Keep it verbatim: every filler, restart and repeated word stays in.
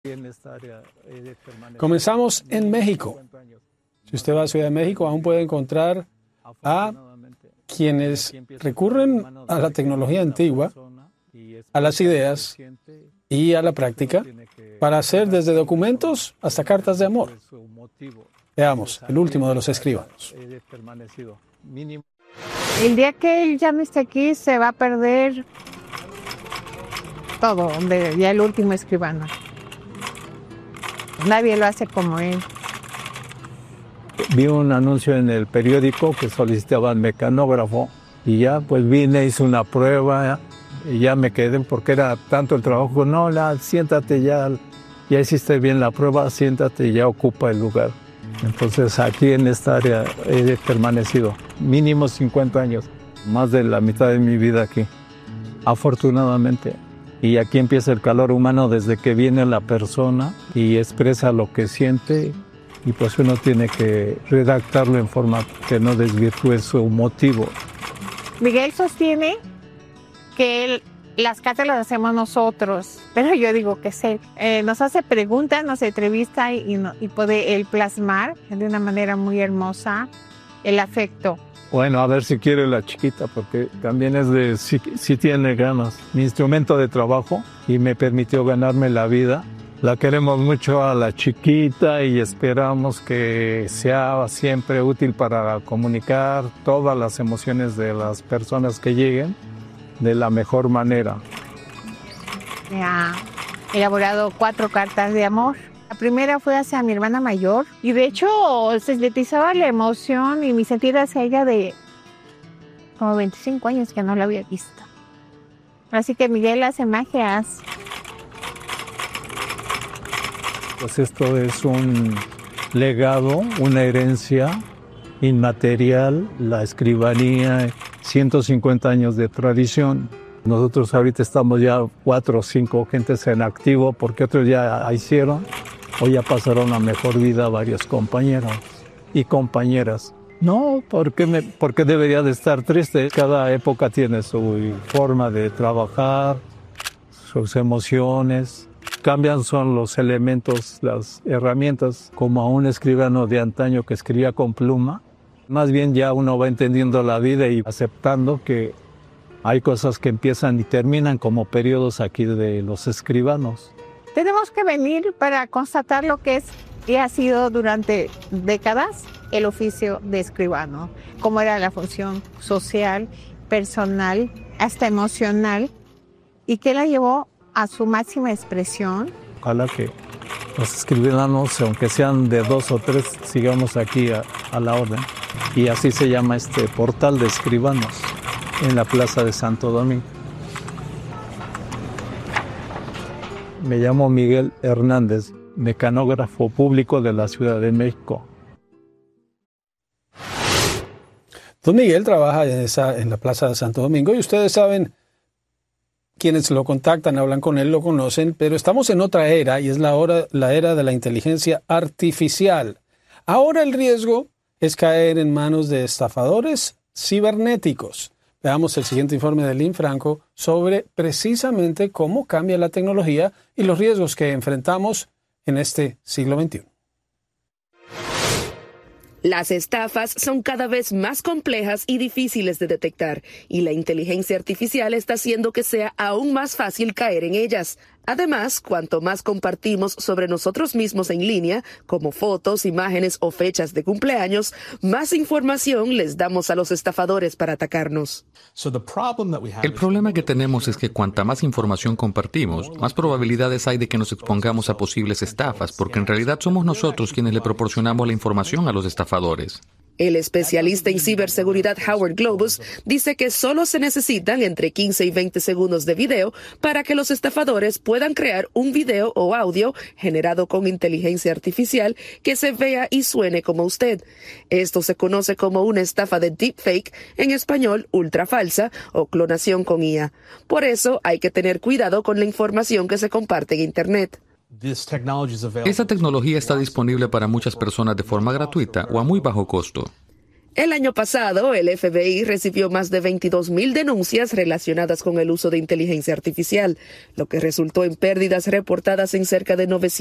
Comenzamos en México. Si usted va a Ciudad de México, aún puede encontrar a quienes recurren a la tecnología antigua, a las ideas y a la práctica para hacer desde documentos hasta cartas de amor. Veamos, el último de los escribanos. El día que él ya no esté aquí, se va a perder todo, de ya el último escribano. Nadie lo hace como él. Vi un anuncio en el periódico que solicitaban mecanógrafo y ya pues vine, hice una prueba y ya me quedé porque era tanto el trabajo. No, la, siéntate ya, ya hiciste bien la prueba, siéntate y ya ocupa el lugar. Entonces aquí en esta área he permanecido mínimo cincuenta años, más de la mitad de mi vida aquí, afortunadamente. Y aquí empieza el calor humano desde que viene la persona y expresa lo que siente y pues uno tiene que redactarlo en forma que no desvirtúe su motivo. Miguel sostiene que él, las cartas las hacemos nosotros, pero yo digo que sí. Eh, nos hace preguntas, nos entrevista y, y, no, y puede él plasmar de una manera muy hermosa el afecto. Bueno, a ver si quiere la chiquita, porque también es de, si, si tiene ganas. Mi instrumento de trabajo y me permitió ganarme la vida. La queremos mucho a la chiquita y esperamos que sea siempre útil para comunicar todas las emociones de las personas que lleguen de la mejor manera. Me ha elaborado cuatro cartas de amor. La primera fue hacia mi hermana mayor y de hecho sintetizaba la emoción y mi sentir hacia ella de como veinticinco años que no la había visto. Así que Miguel hace magias. Pues esto es un legado, una herencia inmaterial, la escribanía, ciento cincuenta años de tradición. Nosotros ahorita estamos ya cuatro o cinco gentes en activo porque otros ya hicieron o ya pasaron a mejor vida varios compañeros y compañeras. No, porque me, porque debería de estar triste. Cada época tiene su forma de trabajar, sus emociones. Cambian son los elementos, las herramientas, como a un escribano de antaño que escribía con pluma. Más bien ya uno va entendiendo la vida y aceptando que hay cosas que empiezan y terminan como periodos aquí de los escribanos. Tenemos que venir para constatar lo que es y ha sido durante décadas el oficio de escribano, cómo era la función social, personal, hasta emocional, y qué la llevó a su máxima expresión. Ojalá que los escribanos, aunque sean de dos o tres, sigamos aquí a, a la orden. Y así se llama este portal de escribanos en la Plaza de Santo Domingo. Me llamo Miguel Hernández, mecanógrafo público de la Ciudad de México. Don Miguel trabaja en, esa, en la Plaza de Santo Domingo y ustedes saben, quienes lo contactan, hablan con él, lo conocen, pero estamos en otra era y es la, hora, la era de la inteligencia artificial. Ahora el riesgo es caer en manos de estafadores cibernéticos. Veamos el siguiente informe de Lynn Franco sobre precisamente cómo cambia la tecnología y los riesgos que enfrentamos en este siglo veintiuno. Las estafas son cada vez más complejas y difíciles de detectar, y la inteligencia artificial está haciendo que sea aún más fácil caer en ellas. Además, cuanto más compartimos sobre nosotros mismos en línea, como fotos, imágenes o fechas de cumpleaños, más información les damos a los estafadores para atacarnos. El problema que tenemos es que cuanta más información compartimos, más probabilidades hay de que nos expongamos a posibles estafas, porque en realidad somos nosotros quienes le proporcionamos la información a los estafadores. El especialista en ciberseguridad Howard Globus dice que solo se necesitan entre quince y veinte segundos de video para que los estafadores puedan crear un video o audio generado con inteligencia artificial que se vea y suene como usted. Esto se conoce como una estafa de deepfake, en español ultra falsa o clonación con I A. Por eso hay que tener cuidado con la información que se comparte en Internet. Esta tecnología está disponible para muchas personas de forma gratuita o a muy bajo costo. El año pasado, el F B I recibió más de veintidós mil denuncias relacionadas con el uso de inteligencia artificial, lo que resultó en pérdidas reportadas en cerca de novecientos